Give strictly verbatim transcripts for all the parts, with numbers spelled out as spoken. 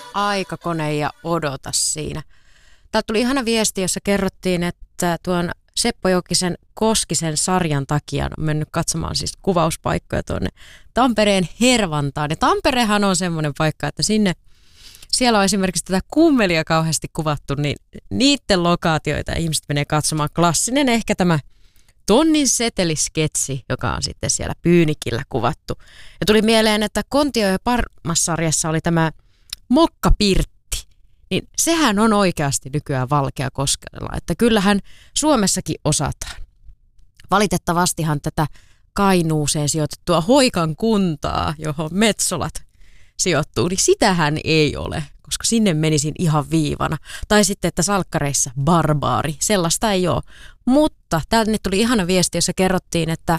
Aikakone ja odota siinä. Täältä tuli ihana viesti, jossa kerrottiin, että tuon Seppo Jokisen Koskisen sarjan takia on mennyt katsomaan siis kuvauspaikkoja tuonne Tampereen Hervantaan. Ja Tamperehan on semmoinen paikka, että sinne, siellä on esimerkiksi tätä kummelia kauheasti kuvattu, niin niiden lokaatioita ihmiset menee katsomaan. Klassinen ehkä tämä Tonnin setelisketsi, joka on sitten siellä Pyynikillä kuvattu. Ja tuli mieleen, että Kontio ja Parmas-sarjassa oli tämä Mokkapirtti. Niin sehän on oikeasti nykyään Valkeakoskella, että kyllähän Suomessakin osataan. Valitettavastihan tätä Kainuuseen sijoitettua Hoikan kuntaa, johon Metsolat sijoittuu, niin sitähän ei ole, koska sinne menisin ihan viivana. Tai sitten, että salkkareissa barbaari, sellaista ei ole. Mutta tänne tuli ihana viesti, jossa kerrottiin, että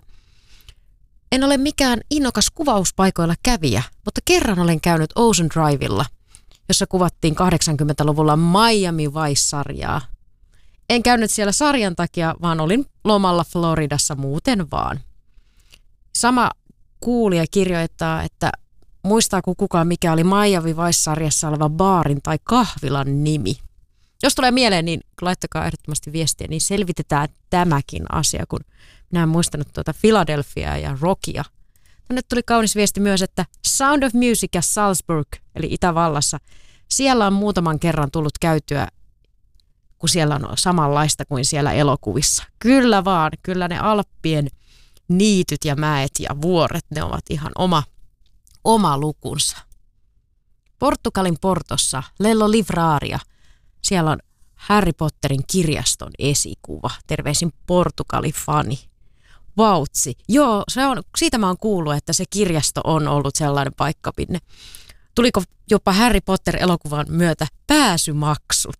en ole mikään innokas kuvauspaikoilla kävijä, mutta kerran olen käynyt Ocean Drivella, jossa kuvattiin kahdeksankymmentäluvulla Miami Vice-sarjaa. En käynyt siellä sarjan takia, vaan olin lomalla Floridassa muuten vaan. Sama kuulija kirjoittaa, että muistaako kukaan mikä oli Miami Vice-sarjassa oleva baarin tai kahvilan nimi. Jos tulee mieleen, niin laittakaa ehdottomasti viestiä, niin selvitetään tämäkin asia, kun minä en muistanut tuota Philadelphiaa ja Rockia. Tänne tuli kaunis viesti myös, että Sound of Music ja Salzburg, eli Itävallassa, siellä on muutaman kerran tullut käytyä, kun siellä on samanlaista kuin siellä elokuvissa. Kyllä vaan, kyllä ne Alppien niityt ja mäet ja vuoret, ne ovat ihan oma, oma lukunsa. Portugalin Portossa, Lello Livraria, siellä on Harry Potterin kirjaston esikuva. Terveisin Portugali-fani. Vautsi. Joo, se on, siitä mä oon kuullut, että se kirjasto on ollut sellainen paikka, minne tuliko jopa Harry Potter-elokuvan myötä pääsymaksut.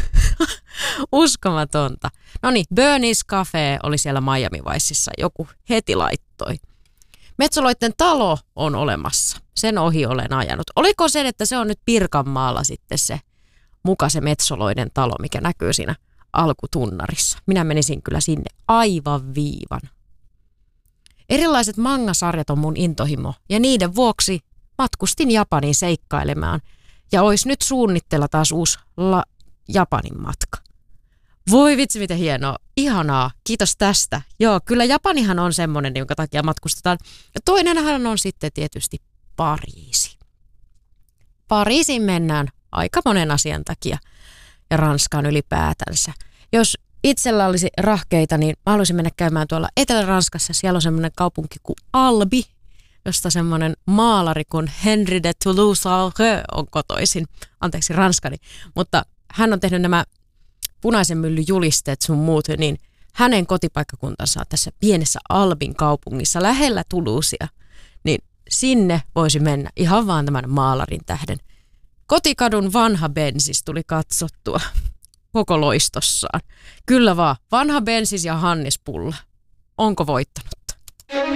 Uskomatonta. No niin, Bernie's Cafe oli siellä Miami Viceissa. Joku heti laittoi. Metsoloitten talo on olemassa. Sen ohi olen ajanut. Oliko se, että se on nyt Pirkanmaalla sitten se muka se Metsoloiden talo, mikä näkyy siinä alkutunnarissa? Minä menisin kyllä sinne aivan viivan. Erilaiset mangasarjat on mun intohimo ja niiden vuoksi matkustin Japaniin seikkailemaan ja olisi nyt suunnitteilla taas uusi la- Japanin matka. Voi vitsi, miten hienoa. Ihanaa. Kiitos tästä. Joo, kyllä Japanihan on semmoinen, jonka takia matkustetaan. Ja toinenhan on sitten tietysti Pariisi. Pariisiin mennään aika monen asian takia ja Ranskaan ylipäätänsä. Jos itsellä olisi rahkeita, niin mä haluaisin mennä käymään tuolla Etelä-Ranskassa. Siellä on semmoinen kaupunki kuin Albi, josta semmoinen maalari kuin Henri de Toulouse-Lautrec on kotoisin. Anteeksi ranskani. Mutta hän on tehnyt nämä punaisen myllyn julisteet sun muut, niin hänen kotipaikkakuntansa on tässä pienessä Albin kaupungissa lähellä Toulousea. Niin sinne voisi mennä ihan vaan tämän maalarin tähden. Kotikadun vanha bensis tuli katsottua koko loistossaan. Kyllä vaan, vanha bensis ja Hannispulla. Onko voittanut?